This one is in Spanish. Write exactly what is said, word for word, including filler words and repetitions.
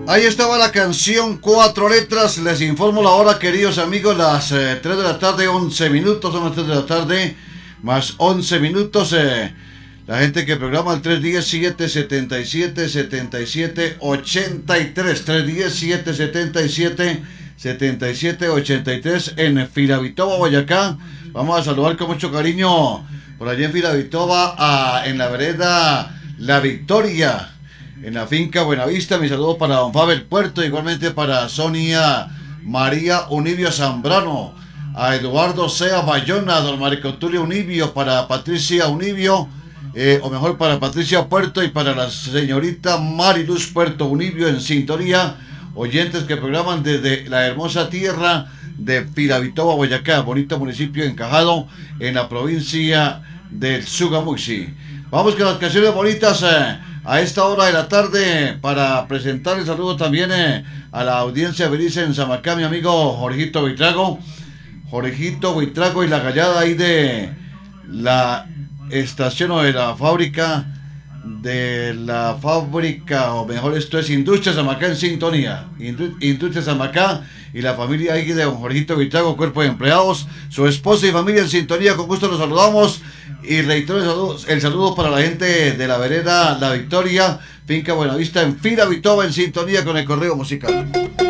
Ahí estaba la canción, cuatro letras. Les informo la hora, queridos amigos, las eh, tres de la tarde, once minutos, son las tres de la tarde, más once minutos. Eh, la gente que programa el tres uno siete, siete siete, siete siete, ocho tres, tres uno siete, siete siete, siete siete, ocho tres en Firavitoba, Boyacá. Vamos a saludar con mucho cariño por allí en Firavitoba, a, en la vereda La Victoria, en la finca Buenavista. Mi saludo para don Faber Puerto, igualmente para Sonia María Unibio Zambrano, a Eduardo Sea Bayona, a don Marco Tulio Unibio, para Patricia Unibio, eh, o mejor para Patricia Puerto, y para la señorita Mariluz Puerto Unibio en sintonía, oyentes que programan desde la hermosa tierra de Firavitoba, Boyacá, bonito municipio encajado en la provincia del Sugamuxi. Vamos con las canciones bonitas eh, a esta hora de la tarde, para presentar el saludo también eh, a la audiencia feliz en Samacá, mi amigo Jorgito Buitrago, Jorgito Buitrago y la gallada ahí de la estación o de la fábrica, de la fábrica, o mejor esto es Industria Samacá en sintonía, Industria Samacá y la familia ahí de don Jorgito Buitrago, cuerpo de empleados, su esposa y familia en sintonía. Con gusto los saludamos y reitero el saludo, el saludo para la gente de la vereda La Victoria, finca Buenavista en Firavitoba, en sintonía con el correo musical.